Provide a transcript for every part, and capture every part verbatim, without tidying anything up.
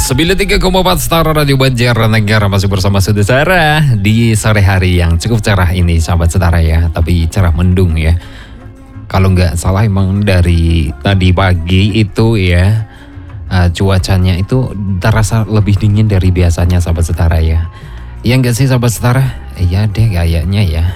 sembilan puluh tiga koma empat Star Radio Banjarnegara masih bersama saudara di sore hari yang cukup cerah ini sahabat setara ya. Tapi cerah mendung ya. Kalau nggak salah emang dari tadi pagi itu ya uh, cuacanya itu terasa lebih dingin dari biasanya sahabat setara ya. Iya nggak sih sahabat setara? Iya deh kayaknya ya.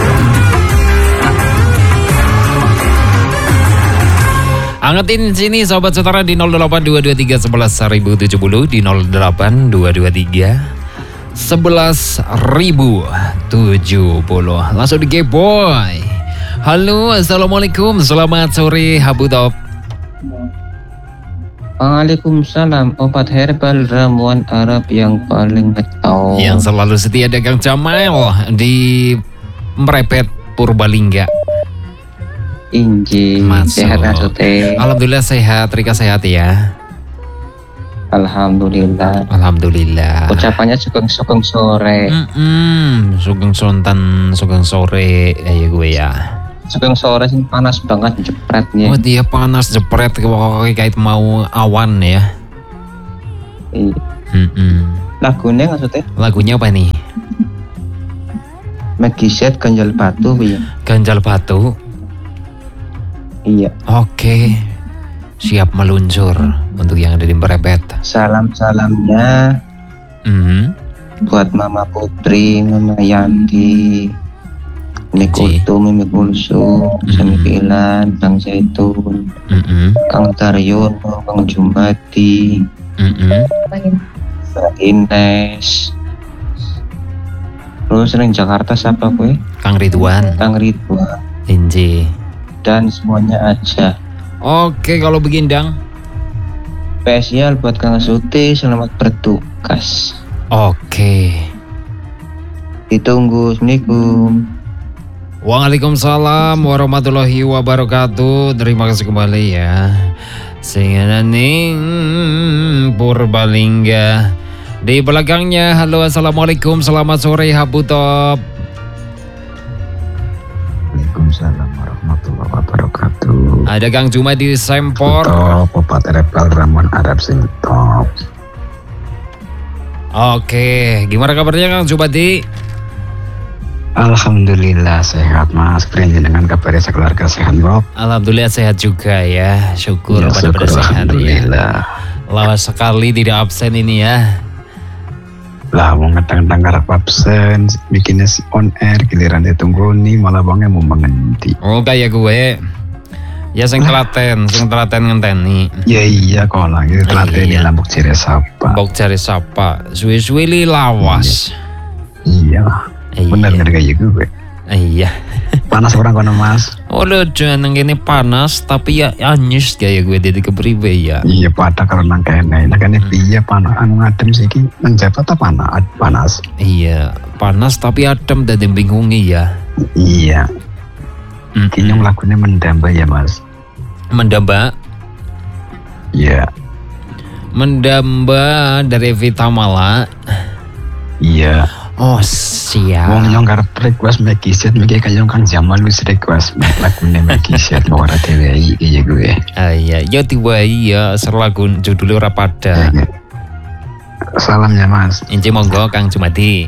Angetin sini sobat setara di nol delapan dua dua tiga sebelas seribu tujuh puluh, di nol delapan dua dua tiga sebelas seribu tujuh puluh. Langsung di G-Boy. Halo, assalamualaikum, selamat sore Habu Top. Waalaikumsalam, obat herbal ramuan Arab yang paling ngetop. Yang selalu setia dagang Jamal di Merepet Purbalingga. Inji, Masuk. sehat Asute. Alhamdulillah sehat, Rika sehat ya. Alhamdulillah. Alhamdulillah. Ucapannya sugeng-sugeng sore. Mm-mm. Sugeng sontan, sugeng sore, ya gue ya. Sugeng sore sih panas banget jepretnya. Oh dia panas jepret, pokoknya kayak mau awan ya. Iya. Mm-mm. Lagunya maksudnya? Lagunya apa nih? Megiset Ganjal Batu ya. Ganjal Batu. Iya. Oke, siap meluncur untuk yang ada di Merepet. Salam-salamnya Mhm. buat Mama Putri, Mama Yanti, Nikutu, Mimi Kulsum, Sami Pilan, Bang Zaitun, Mhm. Kang Taryono, Kang Jumati, Mhm. Mbak Ines. Terus sering Jakarta siapa gue? Kang Ridwan, Kang Ridwan Inji. dan semuanya aja. Oke, kalau begindang. Spesial buat Kang Suti, selamat bertugas. Oke. Ditunggu, Assalamualaikum. Waalaikumsalam warahmatullahi wabarakatuh. Terima kasih kembali ya. Singaning Purbalingga. Di belakangnya, halo assalamualaikum, selamat sore Habu Top. Waalaikumsalam warahmatullahi wabarakatuh. Ada Kang Juma di Sempor. Top, obat herbal ramuan Arab sing top. Oke, gimana kabarnya Kang Jumadi? Alhamdulillah sehat mas. Perinji dengan kabarnya sekeluarga sehat Rob. Alhamdulillah sehat juga ya. Syukur Ya, pada pada syukur, sehat ya. alhamdulillah. Lawas sekali tidak absen ini ya. Lah mau ngetang-tang karep absen, bikinnya si on air, giliran ditunggu nih malah bangnya mau menghenti. Oh kayak gue. Ya sing telaten, sing telaten ngenteni. Ya iya kok lah, gitu telatih di Iya. lambuk ciri sapa. Bok cari sapa, suwi-suwi li lawas. Iya, bener Iya. nggak kayak gue. Iya. Panas orang kono mas. Oh lo jangan gini panas, tapi ya anyus kayak gue jadi kepriwe ya. Iya pada kalau nang kene, nah kene piye panas anu ngadem sih ki menjabat apa panas panas. Iya, panas tapi adem dan bingungi ya. Iya, Mm-mm. kinyong lagunya mendamba ya mas. Mendamba, Iya, mendamba dari Vita Mala. iya. Oh siap. Wong nyong karep request Megiset, mikir kayong Kang Jamal wis request lagunya Megiset mau ora T W I kayak gue. Ah, iya, ya tiba iya serlagu judulnya ora pada. Salamnya mas. Inci monggo Kang Jumadi.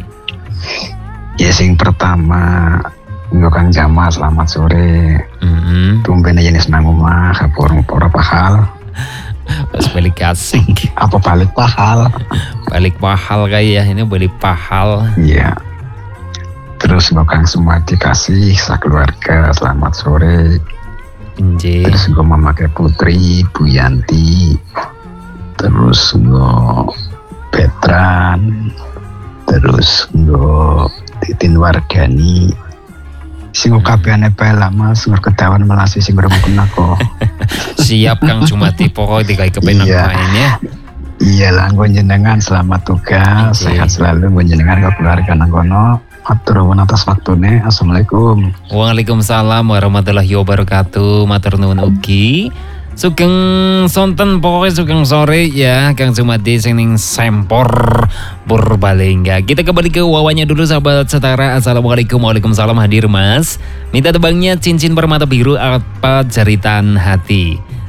Ya sing pertama Nggo Kang Jamal selamat sore. Mm-hmm. Tumben aja nih senang omah, kapur apa pahal. Pas balik asik, Apa balik pahal? balik pahal kayak ini balik pahal. Iya. Terus Nggo Kang semua dikasih sakeluarga selamat sore. Inci. Terus gue memakai Putri, Bu Yanti, terus gue Petran, terus gue Titin Wardani, sing gue kabehane pelak mas, gue ketahuan melasi sing gue mungkin aku. Siap Kang Jumadi, pokoknya dikai kepenang Iya. main ya. Iya lah, gue jenengan selamat tugas, Oke. sehat selalu, gue jenengan ke keluarga nanggono. Matur nuwun atas waktunya, assalamualaikum. Waalaikumsalam warahmatullahi wabarakatuh. Matur nuwun ugi. Sugeng sonten pokoknya sugeng sore ya Kang Jumadi sing ning Sempor Purbalingga. Kita kembali ke wawannya dulu sahabat setara. Assalamualaikum. Waalaikumsalam. Hadir Mas. Minta tebangnya cincin permata biru apa jaritan hati.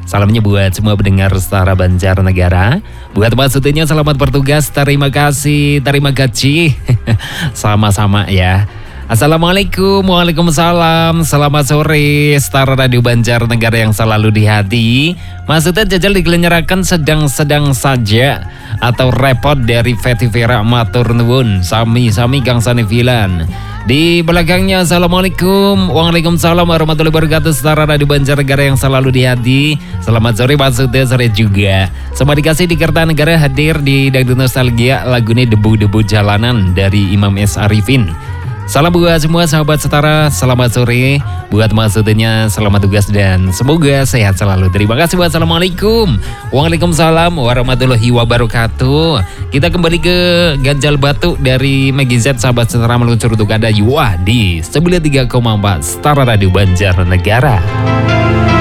Salamnya buat semua pendengar Setara Banjarnegara. Buat maksudnya selamat bertugas, terima kasih, terima kasih. Sama-sama ya. Assalamualaikum, waalaikumsalam, selamat sore Setara Radio Banjarnegara yang selalu di hati. Maksudnya jajal dikelenyerakan sedang-sedang saja atau repot dari Vetivera matur nuwun, sami-sami Kang Sanifilan. Di belakangnya Assalamualaikum, waalaikumsalam warahmatullahi wabarakatuh Setara Radio Banjarnegara yang selalu di hati. Selamat sore maksudnya sore juga. Sama dikasih di Kertanegara hadir di Dangdut Nostalgia lagunya Debu-Debu Jalanan dari Imam S. Arifin. Salam buat semua sahabat Setara, selamat sore. Buat maksudnya selamat tugas dan semoga sehat selalu. Terima kasih. Wassalamualaikum, waalaikumsalam warahmatullahi wabarakatuh. Kita kembali ke Ganjal Batu dari Megi Z, sahabat Setara meluncur untuk Anda Yuah di sembilan puluh tiga koma empat Setara Radio Banjarnegara.